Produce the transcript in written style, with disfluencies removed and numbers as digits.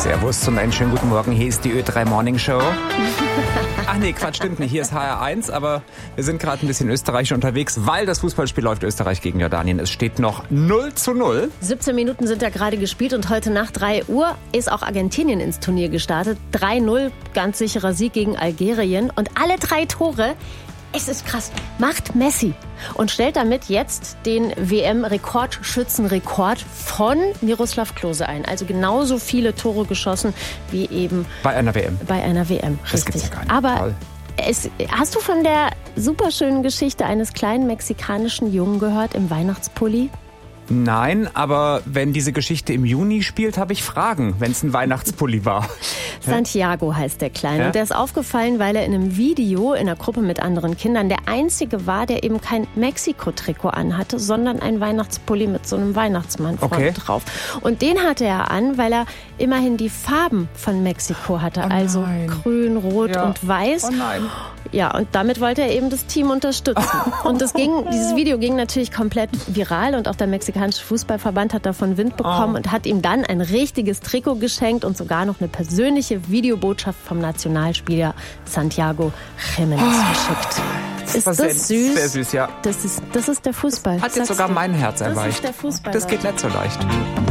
Servus zum einen schönen guten Morgen. Hier ist die Ö3 Morning Show. Ach nee, Quatsch, stimmt nicht. Hier ist HR1, aber wir sind gerade ein bisschen österreichisch unterwegs, weil das Fußballspiel läuft Österreich gegen Jordanien. Es steht noch 0:0. 17 Minuten sind da gerade gespielt und heute Nacht 3 Uhr ist auch Argentinien ins Turnier gestartet. 3:0, ganz sicherer Sieg gegen Algerien. Und alle 3 Tore, es ist krass, macht Messi. Und stellt damit jetzt den WM-Rekordschützenrekord von Miroslav Klose ein. Also genauso viele Tore geschossen wie eben bei einer WM. Bei einer WM, das richtig. Gibt's ja gar nicht. Aber hast du von der superschönen Geschichte eines kleinen mexikanischen Jungen gehört im Weihnachtspulli? Nein, aber wenn diese Geschichte im Juni spielt, habe ich Fragen, wenn es ein Weihnachtspulli war. Santiago heißt der Kleine. Ja? Und der ist aufgefallen, weil er in einem Video in einer Gruppe mit anderen Kindern der Einzige war, der eben kein Mexiko-Trikot anhatte, sondern ein Weihnachtspulli mit so einem Weihnachtsmann vorne drauf. Und den hatte er an, weil er immerhin die Farben von Mexiko hatte. Also grün, rot und weiß. Oh nein. Ja, und damit wollte er eben das Team unterstützen. Und dieses Video ging natürlich komplett viral und auch der mexikanische Fußballverband hat davon Wind bekommen und hat ihm dann ein richtiges Trikot geschenkt und sogar noch eine persönliche Videobotschaft vom Nationalspieler Santiago Jiménez geschickt. Ist das süß? Sehr süß, ja. Das ist der Fußball. Hat jetzt sogar mein Herz erweicht. Das ist der Fußball. Das geht nicht so leicht.